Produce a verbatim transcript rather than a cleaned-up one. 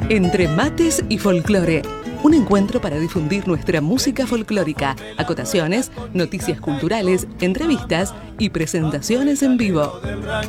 Entre mates y folclore. Un encuentro para difundir nuestra música folclórica, acotaciones, noticias culturales, entrevistas y presentaciones en vivo.